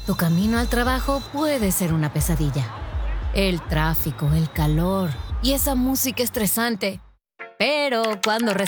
Tu camino al trabajo puede ser una pesadilla. El tráfico, el calor y esa música estresante. Pero cuando